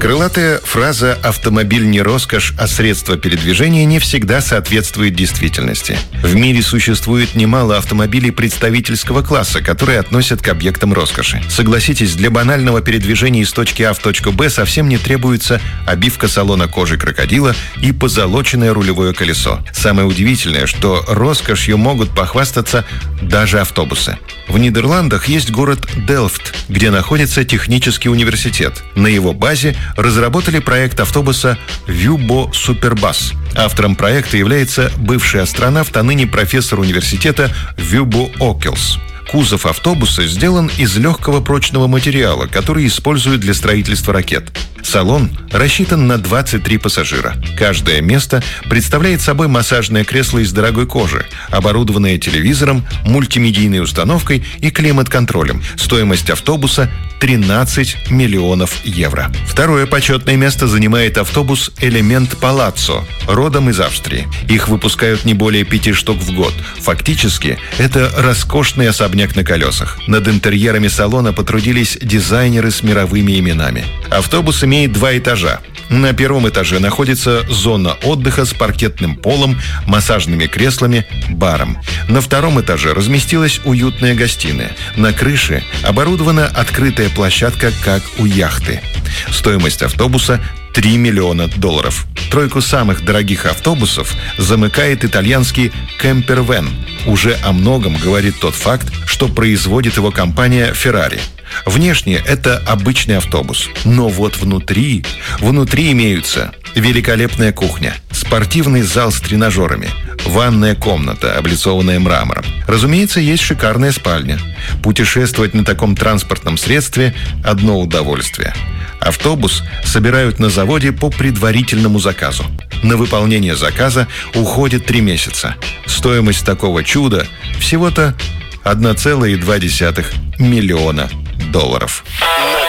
Крылатая фраза «автомобиль не роскошь, а средство передвижения» не всегда соответствует действительности. В мире существует немало автомобилей представительского класса, которые относят к объектам роскоши. Согласитесь, для банального передвижения из точки А в точку Б совсем не требуется обивка салона кожи крокодила и позолоченное рулевое колесо. Самое удивительное, что роскошью могут похвастаться даже автобусы. В Нидерландах есть город Делфт, где находится технический университет. На его базе разработали проект автобуса Вюбо Супербас. Автором проекта является бывший астронавт, а ныне профессор университета Вюбо Окелс. Кузов автобуса сделан из легкого прочного материала, который используют для строительства ракет. Салон рассчитан на 23 пассажира. Каждое место представляет собой массажное кресло из дорогой кожи, оборудованное телевизором, мультимедийной установкой и климат-контролем. Стоимость автобуса – 13 миллионов евро. Второе почетное место занимает автобус «Элемент Палаццо», родом из Австрии. Их выпускают не более 5 штук в год. Фактически, это роскошный особняк на колесах. Над интерьерами салона потрудились дизайнеры с мировыми именами. Автобус имеет 2 этажа. На первом этаже находится зона отдыха с паркетным полом, массажными креслами, баром. На втором этаже разместилась уютная гостиная. На крыше оборудована открытая площадка, как у яхты. Стоимость автобуса – 3 миллиона долларов. Тройку самых дорогих автобусов замыкает итальянский Campervan. Уже о многом говорит тот факт, что производит его компания Ferrari. Внешне это обычный автобус, но вот внутри имеются великолепная кухня, спортивный зал с тренажерами, ванная комната, облицованная мрамором. Разумеется, есть шикарная спальня. Путешествовать на таком транспортном средстве – одно удовольствие. Автобус собирают на заводе по предварительному заказу. На выполнение заказа уходит 3 месяца. Стоимость такого чуда – всего-то 1,2 миллиона долларов.